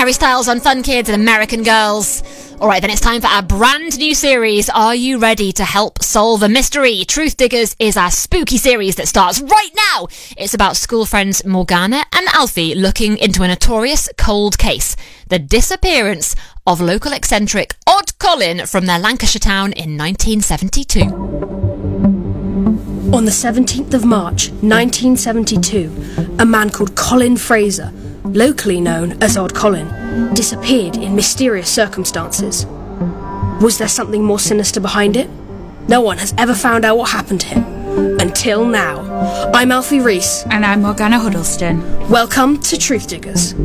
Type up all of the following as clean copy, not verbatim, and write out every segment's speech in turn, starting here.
Harry Styles on Fun Kids and American Girls. Alright, then it's time for our brand new series. Are you ready to help solve a mystery? Truth Diggers is our spooky series that starts right now. It's about school friends Morgana and Alfie looking into a notorious cold case. The disappearance of local eccentric Odd Colin from their Lancashire town in 1972. On the 17th of March, 1972, a man called Colin Fraser, locally known as Odd Colin, disappeared in mysterious circumstances. Was there something more sinister behind it? No one has ever found out what happened to him. Until now. I'm Alfie Reese. And I'm Morgana Huddleston. Welcome to Truth Diggers.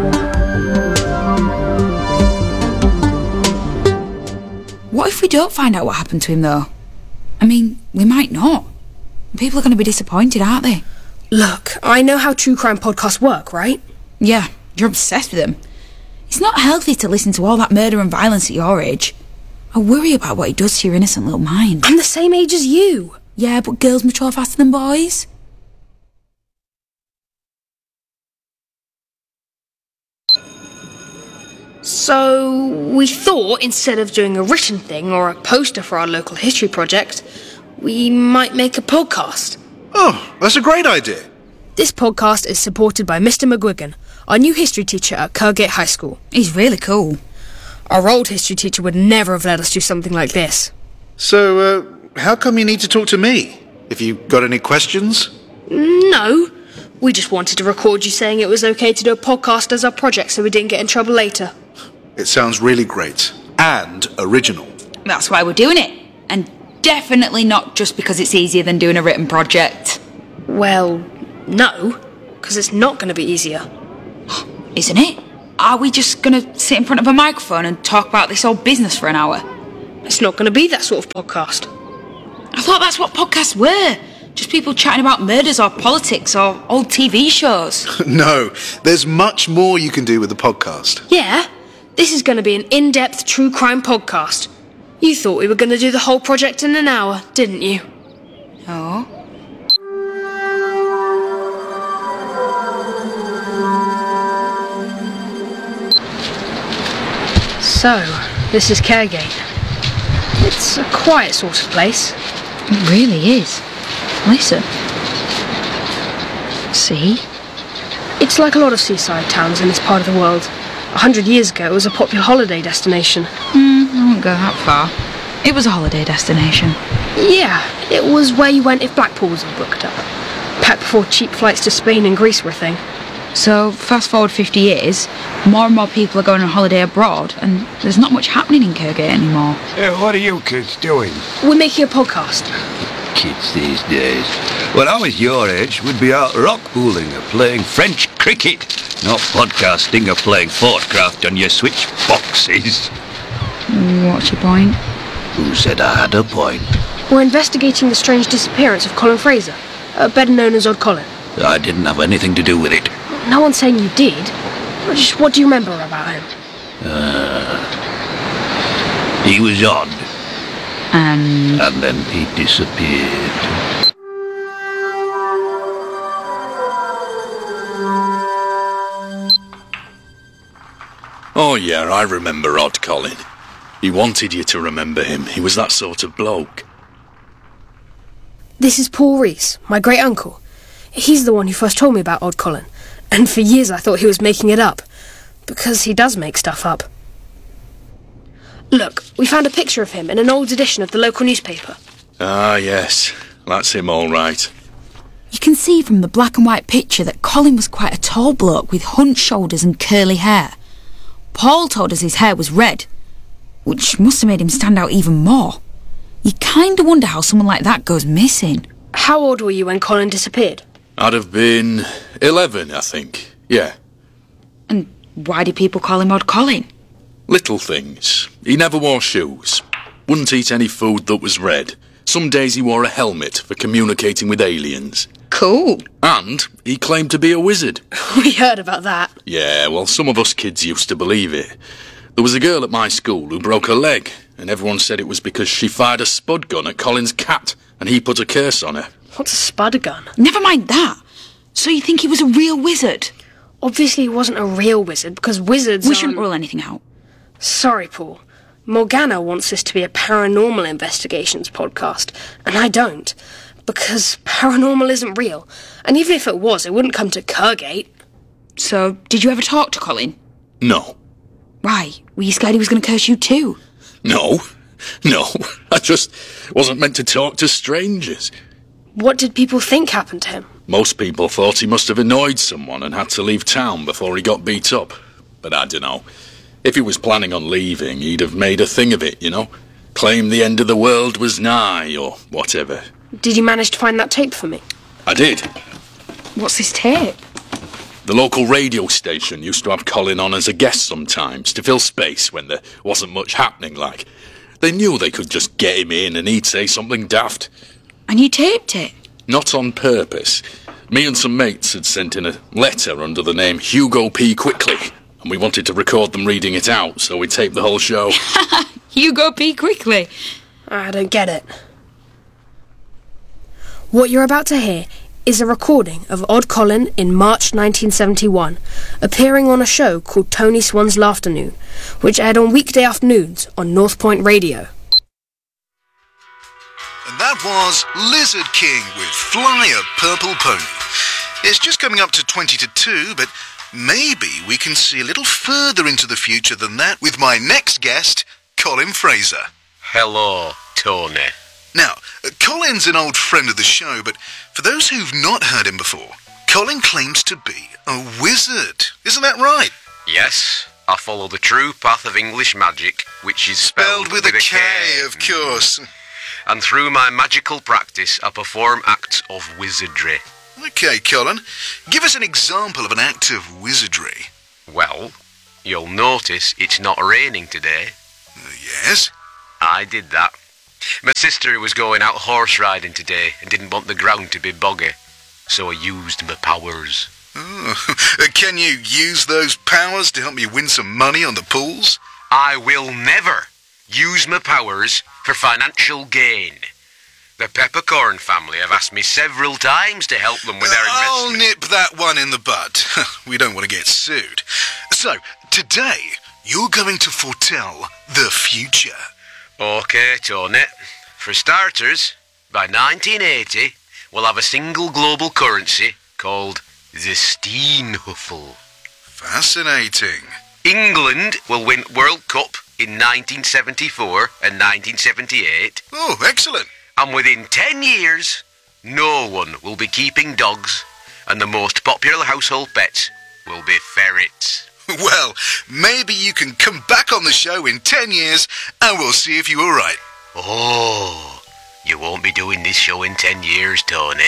What if we don't find out what happened to him, though? I mean, we might not. People are going to be disappointed, aren't they? Look, I know how true crime podcasts work, right? Yeah, you're obsessed with them. It's not healthy to listen to all that murder and violence at your age. I worry about what it does to your innocent little mind. I'm the same age as you. Yeah, but girls mature faster than boys. So, we thought instead of doing a written thing or a poster for our local history project, we might make a podcast. Oh, that's a great idea. This podcast is supported by Mr. McGuigan, our new history teacher at Kirkgate High School. He's really cool. Our old history teacher would never have let us do something like this. So, how come you need to talk to me? If you got any questions? No. We just wanted to record you saying it was okay to do a podcast as our project so we didn't get in trouble later. It sounds really great. And original. That's why we're doing it. And definitely not just because it's easier than doing a written project. Well, no. Because it's not going to be easier. Isn't it? Are we just going to sit in front of a microphone and talk about this old business for an hour? It's not going to be that sort of podcast. I thought that's what podcasts were. Just people chatting about murders or politics or old TV shows. No, there's much more you can do with the podcast. Yeah, this is going to be an in-depth true crime podcast. You thought we were going to do the whole project in an hour, didn't you? Oh. So, this is Kirkgate. It's a quiet sort of place. It really is. Listen. See? It's like a lot of seaside towns in this part of the world. 100 years ago, it was a popular holiday destination. I won't go that far. It was a holiday destination. Yeah, it was where you went if Blackpool was all booked up. Back before cheap flights to Spain and Greece were a thing. So, fast forward 50 years, more and more people are going on holiday abroad, and there's not much happening in Kirkgate anymore. What are you kids doing? We're making a podcast. Kids these days. When I was your age, we'd be out rock pooling or playing French cricket, not podcasting or playing Fortcraft on your Switch boxes. What's your point? Who said I had a point? We're investigating the strange disappearance of Colin Fraser, better known as Odd Colin. I didn't have anything to do with it. No one's saying you did. Just what do you remember about him? He was odd. And then he disappeared. Oh yeah, I remember Odd Colin. He wanted you to remember him. He was that sort of bloke. This is Paul Reese, my great-uncle. He's the one who first told me about Odd Colin, and for years I thought he was making it up. Because he does make stuff up. Look, we found a picture of him in an old edition of the local newspaper. Ah, yes. That's him all right. you can see from the black and white picture that Colin was quite a tall bloke with hunched shoulders and curly hair. Paul told us his hair was red, which must have made him stand out even more. You kind of wonder how someone like that goes missing. How old were you when Colin disappeared? I'd have been 11, I think. Yeah. And why do people call him Odd Colin? Little things. He never wore shoes. Wouldn't eat any food that was red. Some days he wore a helmet for communicating with aliens. Cool. And he claimed to be a wizard. We heard about that. Yeah, well, some of us kids used to believe it. There was a girl at my school who broke her leg, and everyone said it was because she fired a spud gun at Colin's cat, and he put a curse on her. What's a spud gun? Never mind that. So you think he was a real wizard? Obviously he wasn't a real wizard, because wizards We shouldn't rule anything out. Sorry, Paul. Morgana wants this to be a paranormal investigations podcast, and I don't. Because paranormal isn't real. And even if it was, it wouldn't come to Kergate. So, did you ever talk to Colin? No. Why? Were you scared he was going to curse you too? No. I just wasn't meant to talk to strangers. What did people think happened to him? Most people thought he must have annoyed someone and had to leave town before he got beat up. But I don't know. If he was planning on leaving, he'd have made a thing of it, you know? Claimed the end of the world was nigh, or whatever. Did you manage to find that tape for me? I did. What's this tape? The local radio station used to have Colin on as a guest sometimes to fill space when there wasn't much happening, like. They knew they could just get him in and he'd say something daft. And you taped it? Not on purpose. Me and some mates had sent in a letter under the name Hugo P. Quickly, and we wanted to record them reading it out, so we taped the whole show. Hugo P. Quickly. I don't get it. What you're about to hear is a recording of Odd Colin in March 1971, appearing on a show called Tony Swan's Laughternoon, which aired on weekday afternoons on North Point Radio. And that was Lizard King with Fly a Purple Pony. It's just coming up to 20-2, but maybe we can see a little further into the future than that with my next guest, Colin Fraser. Hello, Tony. Now, Colin's an old friend of the show, but for those who've not heard him before, Colin claims to be a wizard. Isn't that right? Yes, I follow the true path of English magic, which is spelled with a K, of course. And through my magical practice, I perform acts of wizardry. Okay, Colin, give us an example of an act of wizardry. Well, you'll notice it's not raining today. Yes? I did that. My sister was going out horse riding today and didn't want the ground to be boggy, so I used my powers. Oh. Can you use those powers to help me win some money on the pools? I will never use my powers for financial gain. The Peppercorn family have asked me several times to help them with their investment. I'll nip that one in the bud. We don't want to get sued. So, today, you're going to foretell the future. OK, Tony. For starters, by 1980, we'll have a single global currency called the Steenhuffel. Fascinating. England will win World Cup in 1974 and 1978. Oh, excellent. And within 10 years, no one will be keeping dogs, and the most popular household pets will be ferrets. Well, maybe you can come back on the show in 10 years and we'll see if you were right. Oh, you won't be doing this show in 10 years, Tony.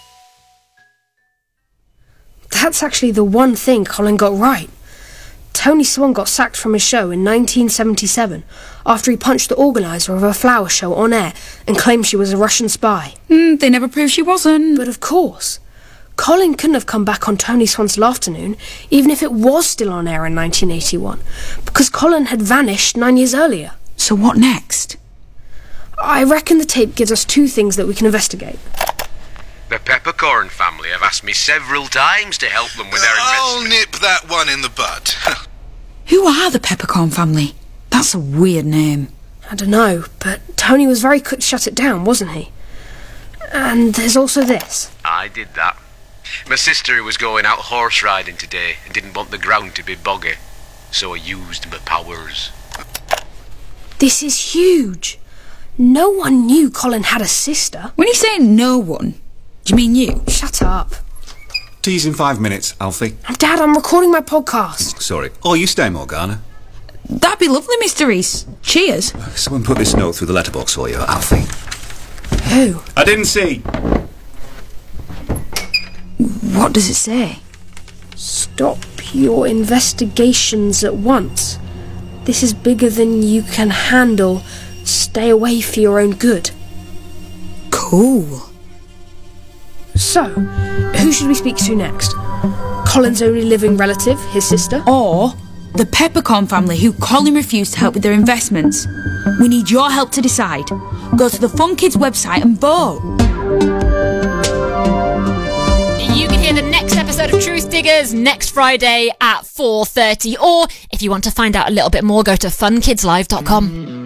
That's actually the one thing Colin got right. Tony Swan got sacked from his show in 1977 after he punched the organiser of a flower show on air and claimed she was a Russian spy. They never proved she wasn't. But of course, Colin couldn't have come back on Tony Swan's Laughternoon even if it was still on air in 1981, because Colin had vanished 9 years earlier. So what next? I reckon the tape gives us two things that we can investigate. The Peppercorn family have asked me several times to help them with their I'll investment. nip that one in the bud. Who are the Peppercorn family? That's a weird name. I don't know, but Tony was very quick to shut it down, wasn't he? And there's also this. I did that. My sister was going out horse riding today and didn't want the ground to be boggy, so I used my powers. This is huge. No one knew Colin had a sister. When you say no one, do you mean you? Shut up. Tea's in 5 minutes, Alfie. Dad, I'm recording my podcast. Sorry. Oh, you stay, Morgana. That'd be lovely, Mr. Reese. Cheers. Someone put this note through the letterbox for you, Alfie. Who? I didn't see. What does it say? Stop your investigations at once. This is bigger than you can handle. Stay away for your own good. Cool. So, who should we speak to next? Colin's only living relative, his sister? Or the Peppercorn family who Colin refused to help with their investments. We need your help to decide. Go to the Fun Kids website and vote. You can hear the next episode of Truth Truth Diggers next Friday at 4:30. Or if you want to find out a little bit more, go to funkidslive.com.